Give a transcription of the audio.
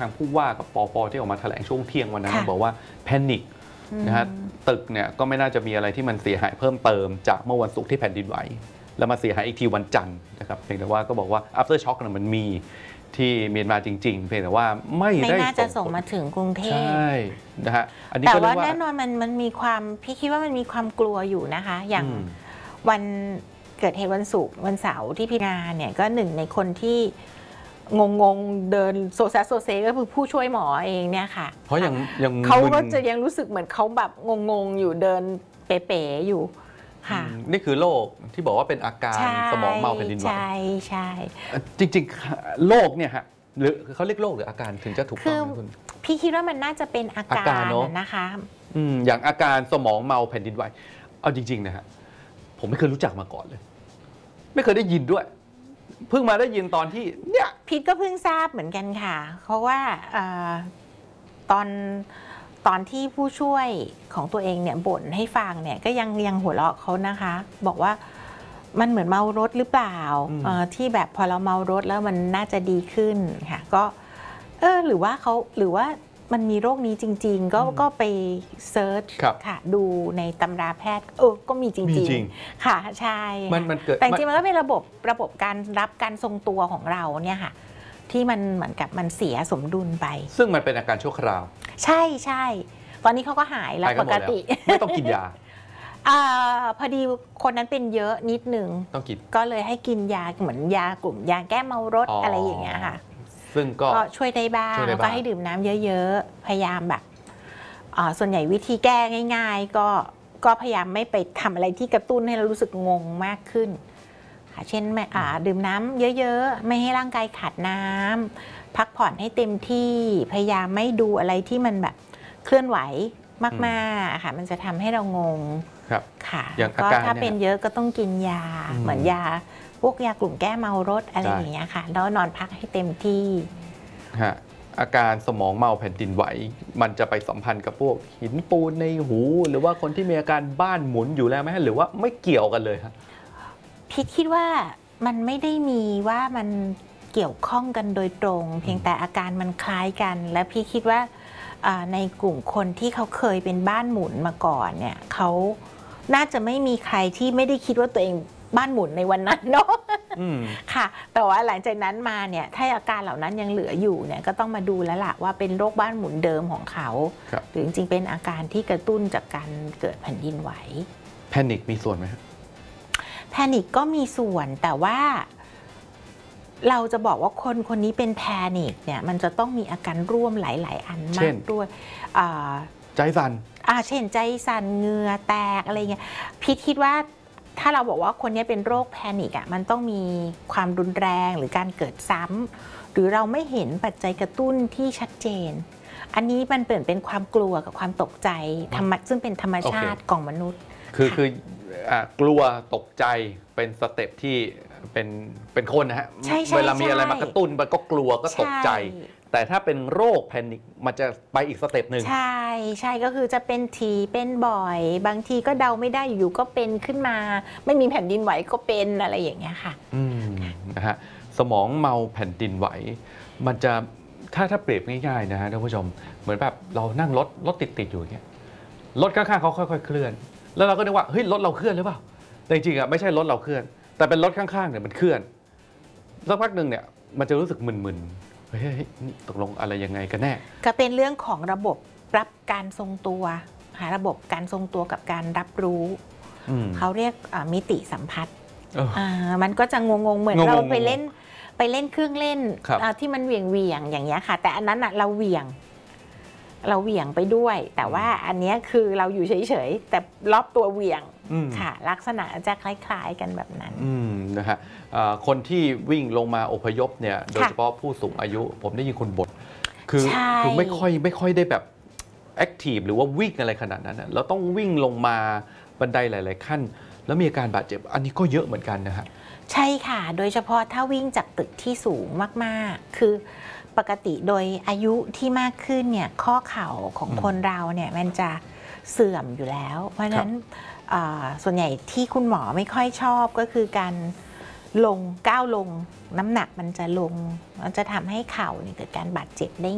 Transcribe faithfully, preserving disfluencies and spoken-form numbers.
างผู้ว่ากับปปที่ออกมาแถลงช่วงเที่ยงวันนั้นบอกว่าแพนิคนะฮะตึกเนี่ยก็ไม่น่าจะมีอะไรที่มันเสียหายเพิ่มเติมจากเมื่อวันศุกร์ที่แผ่นดินไหวแล้วมาเสียหายอีกทีวันจันทร์นะครับเพียงแต่ว่าก็บอกว่า after shock เนี่ยมันมีที่เมียนมาจริงๆเพียงแต่ว่าไม่ได้ไม่น่าจะส่งมาถึงกรุงเทพใช่นะฮะอันนี้แต่ว่าแน่นอนมันมันมีความพี่คิดว่ามันมีความกลัวอยู่นะคะอย่างวันเกิดเหตุวันศุกร์วันเสาร์ที่พี่งานเนี่ยก็หนึ่งในคนที่งงงเดินโซซัสโซเซก็คือผู้ช่วยหมอเองเนี่ยค่ะเพราะยังยังเขาก็จะยังรู้สึกเหมือนเขาแบบงงงอยู่เดินเป๋ๆอยู่ค่ะนี่คือโรคที่บอกว่าเป็นอาการสมองเมาแผ่นดินไหวใช่ใช่จริงๆโรคเนี่ยฮะหรือเขาเรียกโรคหรืออาการถึงจะถูกต้องคุณพี่คิดว่ามันน่าจะเป็นอาการนะคะอืมอย่างอาการสมองเมาแผ่นดินไหวเอาจริงๆนะฮะผมไม่เคยรู้จักมาก่อนเลยไม่เคยได้ยินด้วยเพิ่งมาได้ยินตอนที่เนี่ยพีทก็เพิ่งทราบเหมือนกันค่ะเพราะว่าตอนตอนที่ผู้ช่วยของตัวเองเนี่ยบ่นให้ฟังเนี่ยก็ยังยังหัวเราะเขานะคะบอกว่ามันเหมือนเมารถหรือเปล่าที่แบบพอเราเมารถแล้วมันน่าจะดีขึ้นค่ะก็เออหรือว่าเขาหรือว่ามันมีโรคนี้จริงๆก็ก็ไปเซิร์ชค่ะดูในตำราแพทย์เออก็มีจริงๆค่ะใช่แต่จริงๆมันก็เป็นระบบระบบการรับการทรงตัวของเราเนี่ยค่ะที่มันเหมือนกับมันเสียสมดุลไปซึ่งมันเป็นอาการชั่วคราวใช่ใช่ตอนนี้เขาก็หายแล้วปกติไม่ต้องกินยาอพอดีคนนั้นเป็นเยอะนิดนึงต้องกินก็เลยให้กินยาเหมือนยากลุ่มยาแก้เมารถ อ, อะไรอย่างเงี้ยค่ะซึ่งก็ช่วยได้บ้างแล้วก็ให้ดื่มน้ำเยอะๆพยายามแบบส่วนใหญ่วิธีแก้ง่ายๆก็ก็พยายามไม่ไปทำอะไรที่กระตุ้นให้เรารู้สึกงงมากขึ้นเช่นดื่มน้ำเยอะๆไม่ให้ร่างกายขาดน้ำพักผ่อนให้เต็มที่พยายามไม่ดูอะไรที่มันแบบเคลื่อนไหวมากๆค่ะมันจะทำให้เรางงค่ะก็ถ้าเป็นเยอะก็ต้องกินยาเหมือนยาพวกยากลุ่มแก้เมารถอะไรอย่างเงี้ยค่ะแล้วนอนพักให้เต็มที่ฮะอาการสมองเมาแผ่นดินไหวมันจะไปสัมพันธ์กับพวกหินปูนในหูหรือว่าคนที่มีอาการบ้านหมุนอยู่แล้วไหมหรือว่าไม่เกี่ยวกันเลยครับพี่คิดว่ามันไม่ได้มีว่ามันเกี่ยวข้องกันโดยตรงเพียงแต่อาการมันคล้ายกันและพี่คิดว่าในกลุ่มคนที่เขาเคยเป็นบ้านหมุนมาก่อนเนี่ยเขาน่าจะไม่มีใครที่ไม่ได้คิดว่าตัวเองบ้านหมุนในวันนั้นเนาะค่ะแต่ว่าหลังจากนั้นมาเนี่ยถ้าอาการเหล่านั้นยังเหลืออยู่เนี่ยก็ต้องมาดูแล้วล่ะว่าเป็นโรคบ้านหมุนเดิมของเขาหรือจริงๆเป็นอาการที่กระตุ้นจากการเกิดแผ่นดินไหวแพนิคมีส่วนไหมแพนิคก็มีส่วนแต่ว่าเราจะบอกว่าคนคนนี้เป็นแพนิคเนี่ยมันจะต้องมีอาการร่วมหลายๆอันมากด้วยใจสั่นเช่นใจสั่นเหงื่อแตกอะไรเงี้ยพี่คิดว่าถ้าเราบอกว่าคนนี้เป็นโรคแพนิคอ่ะมันต้องมีความรุนแรงหรือการเกิดซ้ำหรือเราไม่เห็นปัจจัยกระตุ้นที่ชัดเจนอันนี้มันเปลี่ยนเป็นความกลัวกับความตกใจธรรมะซึ่งเป็นธรรมชาติของมนุษย์คือคือกลัวตกใจเป็นสเต็ปที่เป็นเป็นคนนะฮะเวลามีอะไรมากระตุ้นมันก็กลัวก็ตกใจแต่ถ้าเป็นโรคแพนิคมันจะไปอีกสเต็ปหนึ่งใช่ใช่ก็คือจะเป็นทีเป็นบ่อยบางทีก็เดาไม่ได้อยู่ก็เป็นขึ้นมาไม่มีแผ่นดินไหวก็เป็นอะไรอย่างเงี้ยค่ะอืมนะฮะสมองเมาแผ่นดินไหวมันจะถ้าถ้าเปรียบง่ายๆนะฮะท่านผู้ชมเหมือนแบบเรานั่งรถรถติดๆอยู่อย่างเงี้ยรถข้างๆเขาค่อยๆเคลื่อนแล้วเราก็นึกว่าเฮ้ยรถเราเคลื่อนหรือเปล่าแต่จริงๆอ่ะไม่ใช่รถเราเคลื่อนแต่เป็นรถข้างๆเนี่ยมันเคลื่อนสักพักหนึ่งเนี่ยมันจะรู้สึกมึนๆเฮ้ยนี่ตกลงอะไรยังไงกันแน่ก็เป็นเรื่องของระบบรับการทรงตัวหาระบบการทรงตัวกับการรับรู้เขาเรียกมิติสัมผัสมันก็จะงงๆเหมือนเราไปเล่นไปเล่นเครื่องเล่นที่มันเหวี่ยงเวียงอย่างเงี้ยค่ะแต่อันนั้นเราเหวี่ยงเราเหวี่ยงไปด้วยแต่ว่าอันนี้คือเราอยู่เฉยๆแต่รอบตัวเหวี่ยงค่ะลักษณะจะคล้ายๆกันแบบนั้นนะฮะคนที่วิ่งลงมาอพยพเนี่ยโดยเฉพาะผู้สูงอายุผมได้ยินคนบ่นคือคือไม่ค่อยไม่ค่อยได้แบบแอคทีฟหรือว่าวิ่งอะไรขนาดนั้นเราต้องวิ่งลงมาบันไดหลายๆขั้นแล้วมีอาการบาดเจ็บอันนี้ก็เยอะเหมือนกันนะฮะใช่ค่ะโดยเฉพาะถ้าวิ่งจากตึกที่สูงมากๆคือปกติโดยอายุที่มากขึ้นเนี่ยข้อเข่าของคนเราเนี่ยมันจะเสื่อมอยู่แล้วเพราะฉะนั้นส่วนใหญ่ที่คุณหมอไม่ค่อยชอบก็คือการลงก้าวลงน้ำหนักมันจะลงมันจะทำให้เข่าเกิดการบาดเจ็บได้